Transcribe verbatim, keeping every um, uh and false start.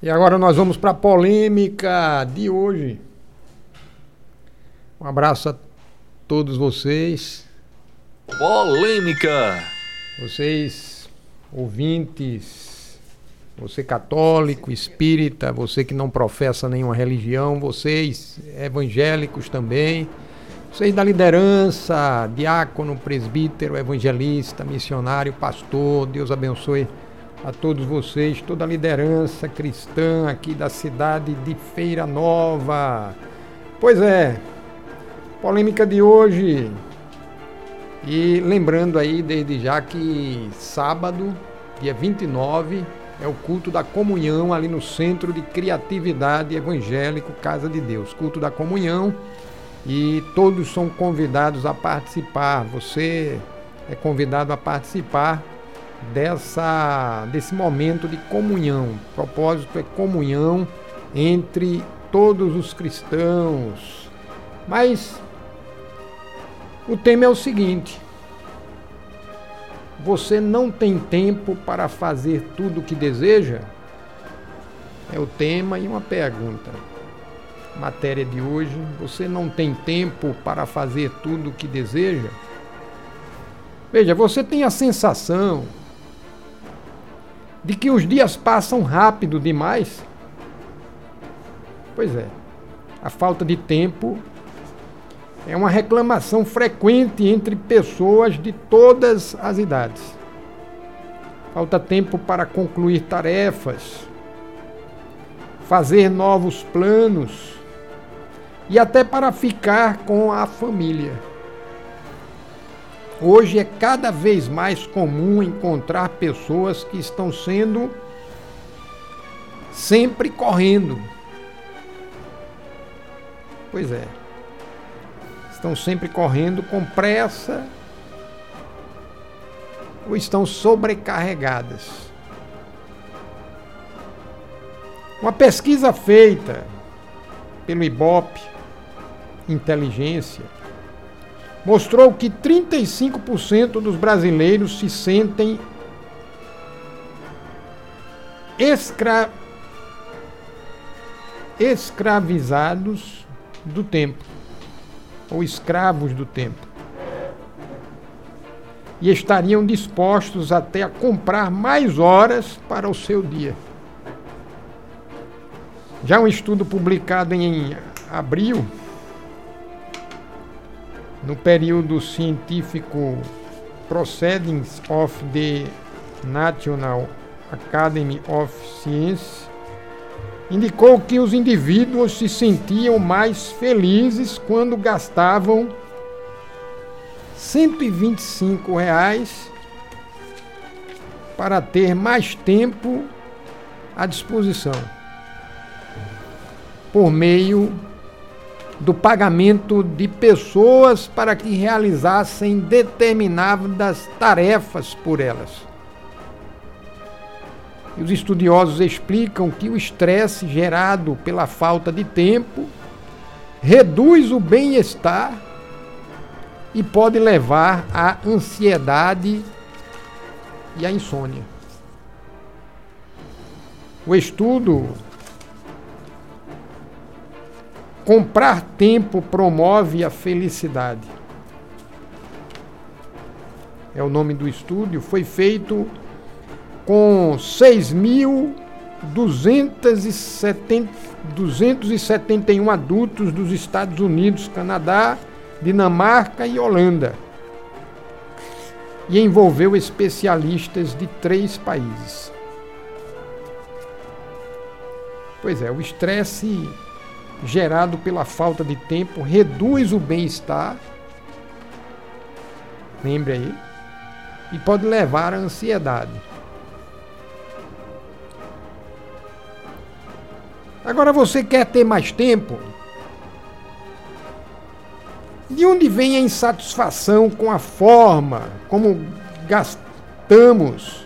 E agora nós vamos para a polêmica de hoje. Um abraço a todos vocês. Polêmica! Vocês, ouvintes, você católico, espírita, você que não professa nenhuma religião, vocês evangélicos também, vocês da liderança, diácono, presbítero, evangelista, missionário, pastor, Deus abençoe a todos vocês, toda a liderança cristã aqui da cidade de Feira Nova. Pois é, polêmica de hoje. E lembrando aí desde já que sábado, dia vinte e nove, é o culto da comunhão ali no Centro de Criatividade Evangélico Casa de Deus. Culto da comunhão, e todos são convidados a participar. Você é convidado a participar dessa, desse momento de comunhão. O propósito é comunhão entre todos os cristãos. Mas o tema é o seguinte: você não tem tempo para fazer tudo o que deseja? É o tema e uma pergunta. Matéria de hoje: você não tem tempo para fazer tudo o que deseja? Veja, você tem a sensação de que os dias passam rápido demais? Pois é, a falta de tempo é uma reclamação frequente entre pessoas de todas as idades. Falta tempo para concluir tarefas, fazer novos planos e até para ficar com a família. Hoje é cada vez mais comum encontrar pessoas que estão sendo sempre correndo. Pois é. Estão sempre correndo com pressa ou estão sobrecarregadas. Uma pesquisa feita pelo Ibope Inteligência mostrou que trinta e cinco por cento dos brasileiros se sentem escra... escravizados do tempo, ou escravos do tempo, e estariam dispostos até a comprar mais horas para o seu dia. Já um estudo publicado em abril, no período científico Proceedings of the National Academy of Sciences, indicou que os indivíduos se sentiam mais felizes quando gastavam cento e vinte e cinco reais para ter mais tempo à disposição, por meio do pagamento de pessoas para que realizassem determinadas tarefas por elas. E os estudiosos explicam que o estresse gerado pela falta de tempo reduz o bem-estar e pode levar à ansiedade e à insônia. O estudo Comprar Tempo Promove a Felicidade, é o nome do estudo, foi feito com seis mil duzentos e setenta e um adultos dos Estados Unidos, Canadá, Dinamarca e Holanda, e envolveu especialistas de três países. Pois é, o estresse gerado pela falta de tempo reduz o bem-estar, lembre aí, e pode levar à ansiedade. Agora, você quer ter mais tempo? De onde vem a insatisfação com a forma como gastamos